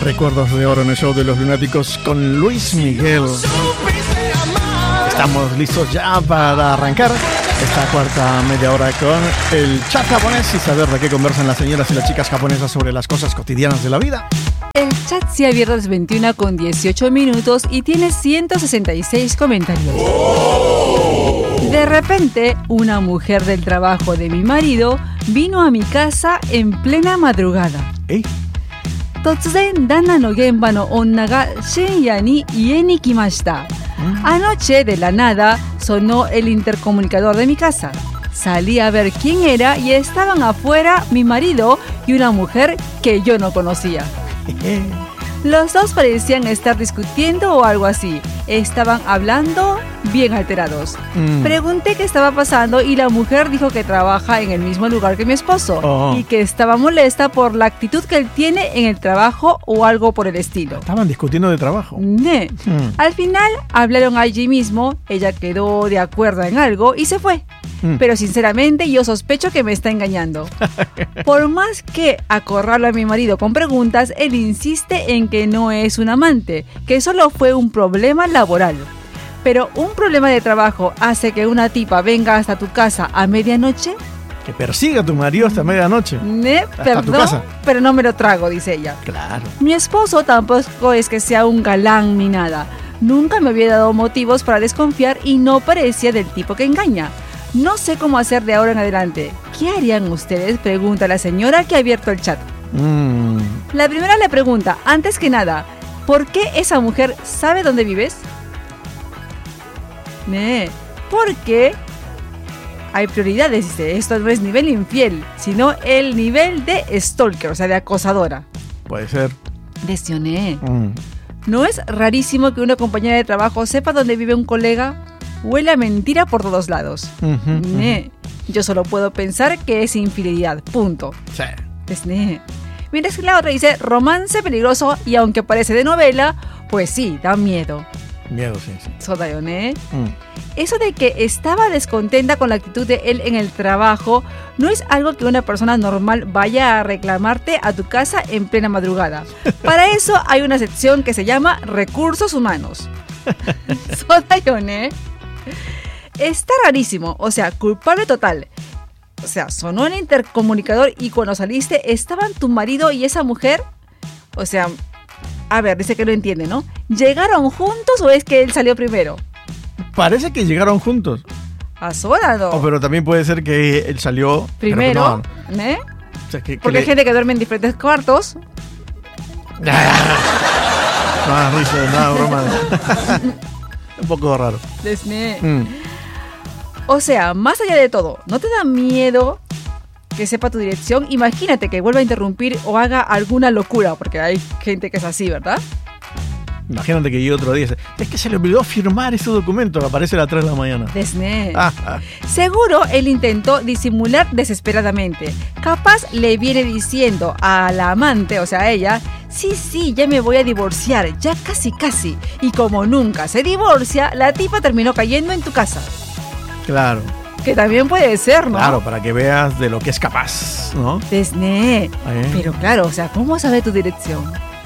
Recuerdos de oro en el show de los lunáticos con Luis Miguel. Estamos listos ya para arrancar esta cuarta media hora con el chat japonés y saber de qué conversan las señoras y las chicas japonesas sobre las cosas cotidianas de la vida. El chat se ha abierto a las 21:18 y tiene 166 comentarios. De repente, una mujer del trabajo de mi marido vino a mi casa en plena madrugada. Totsuzen dana no genba no onna ga shinya ni ie ni kimashita. Anoche, de la nada, sonó el intercomunicador de mi casa. Salí a ver quién era y estaban afuera mi marido y una mujer que yo no conocía. Los dos parecían estar discutiendo o algo así. Estaban hablando bien alterados. Pregunté qué estaba pasando y la mujer dijo que trabaja en el mismo lugar que mi esposo y que estaba molesta por la actitud que él tiene en el trabajo o algo por el estilo. Estaban discutiendo de trabajo. Al final hablaron allí mismo, ella quedó de acuerdo en algo y se fue. Pero sinceramente yo sospecho que me está engañando. Por más que acorralo a mi marido con preguntas, él insiste en que no es un amante, que solo fue un problema laboral. Pero un problema de trabajo hace que una tipa venga hasta tu casa a medianoche. Que persiga a tu marido hasta medianoche. Perdón, tu casa. Pero no me lo trago, dice ella. Claro. Mi esposo tampoco es que sea un galán ni nada. Nunca me había dado motivos para desconfiar y no parecía del tipo que engaña. No sé cómo hacer de ahora en adelante. ¿Qué harían ustedes? Pregunta la señora que ha abierto el chat. La primera le pregunta, antes que nada, ¿por qué esa mujer sabe dónde vives? Porque hay prioridades, dice. Esto no es nivel infiel, sino el nivel de stalker, o sea, de acosadora. Puede ser. Lesioné. ¿No es rarísimo que una compañera de trabajo sepa dónde vive un colega? Huele a mentira por todos lados. Yo solo puedo pensar que es infidelidad. Punto. Sí. Mientras que la otra dice romance peligroso y aunque parece de novela, pues sí, da miedo. Miedo, sí. Sodayone. Eso de que estaba descontenta con la actitud de él en el trabajo no es algo que una persona normal vaya a reclamarte a tu casa en plena madrugada. Para eso hay una sección que se llama Recursos Humanos. Sodayone. Está rarísimo, o sea, culpable total. O sea, sonó el intercomunicador y cuando saliste, ¿estaban tu marido y esa mujer? O sea, a ver, dice que no entiende, ¿no? ¿Llegaron juntos o es que él salió primero? Parece que llegaron juntos. ¿Asóralo? Pero también puede ser que él salió primero, O sea, porque hay gente que duerme en diferentes cuartos. Nada, broma. Un poco raro. O sea, más allá de todo, ¿no te da miedo que sepa tu dirección? Imagínate que vuelva a interrumpir o haga alguna locura, porque hay gente que es así, ¿verdad? Imagínate que yo otro día dice, es que se le olvidó firmar ese documento, aparece a las 3 de la mañana. Seguro él intentó disimular desesperadamente. Capaz le viene diciendo a la amante, o sea a ella, sí, ya me voy a divorciar, ya casi. Y como nunca se divorcia, la tipa terminó cayendo en tu casa. Claro. Que también puede ser, ¿no? Claro, para que veas de lo que es capaz, ¿no? Pero claro, o sea, ¿cómo sabe tu dirección?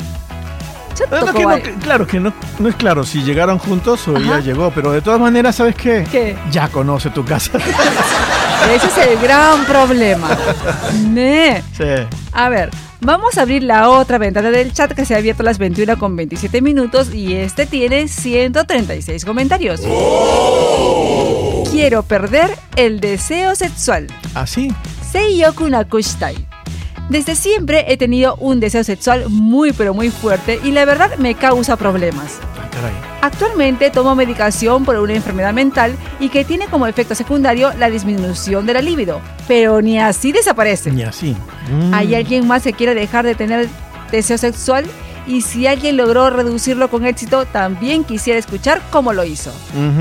Claro que no es claro si llegaron juntos o ella llegó, pero de todas maneras, ¿sabes qué? ¿Qué? Ya conoce tu casa. Ese es el gran problema. Sí. A ver, vamos a abrir la otra ventana del chat que se ha abierto a las 21:27 y este tiene 136 comentarios. Quiero perder el deseo sexual. ¿Ah, sí? Seiyoku nakushitai. Desde siempre he tenido un deseo sexual muy pero muy fuerte y la verdad me causa problemas. Caray. Actualmente tomo medicación por una enfermedad mental y que tiene como efecto secundario la disminución de la libido, pero ni así desaparece. Ni así. ¿Hay alguien más que quiera dejar de tener deseo sexual? Y si alguien logró reducirlo con éxito, también quisiera escuchar cómo lo hizo.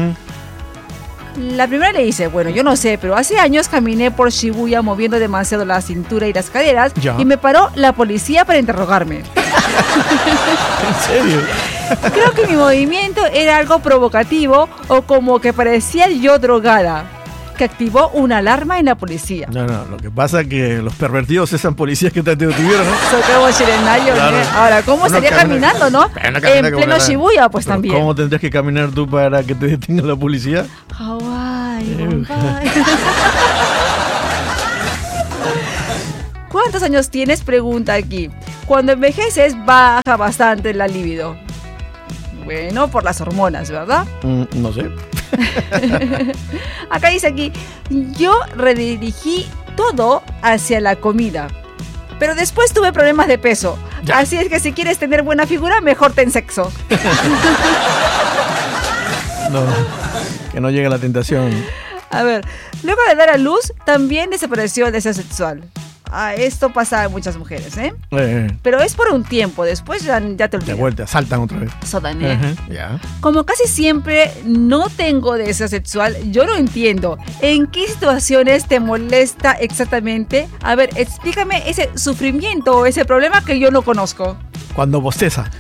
La primera le dice, bueno, yo no sé, pero hace años caminé por Shibuya moviendo demasiado la cintura y las caderas y me paró la policía para interrogarme. ¿En serio? Creo que mi movimiento era algo provocativo o como que parecía yo drogada. que activó una alarma en la policía. No, lo que pasa es que los pervertidos eran policías que te detuvieron, ¿no? Socorro chilenayo, Claro. Ahora, ¿cómo Uno sería camina- caminando, no? Pero camina En como pleno la- Shibuya, pues Pero también. ¿cómo tendrías que caminar tú para que te detenga la policía? Hawái, Bombay. ¿Cuántos años tienes? Pregunta aquí. Cuando envejeces baja bastante la libido. Bueno, por las hormonas, ¿verdad? No sé. Acá dice aquí, yo redirigí todo hacia la comida. Pero después tuve problemas de peso. Ya. Así es que si quieres tener buena figura, mejor ten sexo. No, que no llegue la tentación. A ver, luego de dar a luz, también desapareció el deseo sexual. Esto pasa a muchas mujeres, ¿eh? Pero es por un tiempo, después ya te De olvidas. vuelta, saltan otra vez. Sodan, ¿eh? Ajá, ya. Como casi siempre no tengo deseo sexual, yo no entiendo. ¿En qué situaciones te molesta exactamente? A ver, explícame ese sufrimiento o ese problema que yo no conozco. Cuando bosteza.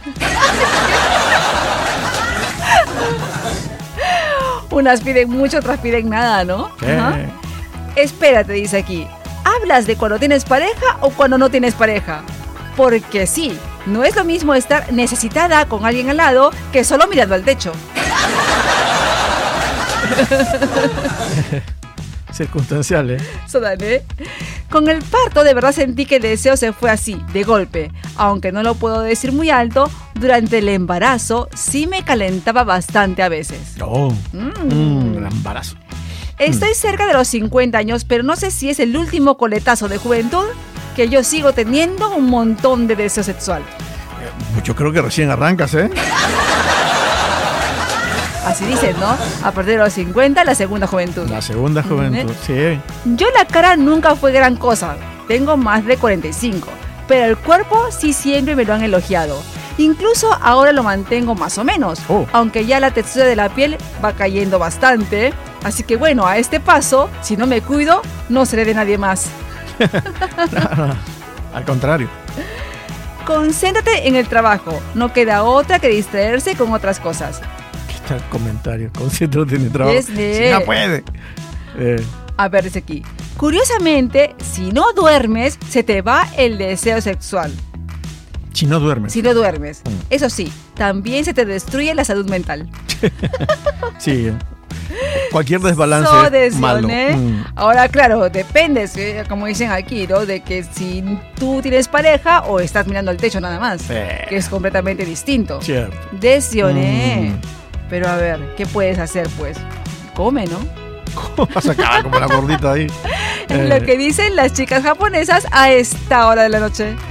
Unas piden mucho, otras piden nada, ¿no? Ajá. ¿Qué? Espérate, dice aquí. ¿Hablas de cuando tienes pareja o cuando no tienes pareja? Porque sí, no es lo mismo estar necesitada con alguien al lado que solo mirando al techo. Circunstancial, ¿eh? Sodan, ¿eh? Con el parto de verdad sentí que el deseo se fue así, de golpe. Aunque no lo puedo decir muy alto, durante el embarazo sí me calentaba bastante a veces. Oh, Mm. el embarazo. Estoy cerca de los 50 años, pero no sé si es el último coletazo de juventud que yo sigo teniendo un montón de deseo sexual. Yo creo que recién arrancas, ¿eh? Así dicen, ¿no? A partir de los 50, la segunda juventud. La segunda juventud, sí. Yo la cara nunca fue gran cosa. Tengo más de 45. Pero el cuerpo sí siempre me lo han elogiado. Incluso ahora lo mantengo más o menos. Oh. Aunque ya la textura de la piel va cayendo bastante. Así que bueno, a este paso, si no me cuido, no seré de nadie más. Al contrario. Concéntrate en el trabajo. No queda otra que distraerse con otras cosas. Aquí está el comentario. Concéntrate en el trabajo. Desde- Si no puede. A ver, dice aquí. Curiosamente, si no duermes, se te va el deseo sexual. Si no duermes. Si no duermes. Eso sí, también se te destruye la salud mental. Sí. Cualquier desbalance So es deseo, malo. ¿eh? Ahora, claro, depende, ¿sí? Como dicen aquí, ¿no? De que si tú tienes pareja o estás mirando al techo nada más. Que es completamente distinto. Cierto. Desioné. Pero a ver, ¿qué puedes hacer, pues? Come, ¿no? ¿Cómo vas a acabar como la gordita ahí? Es lo que dicen las chicas japonesas a esta hora de la noche.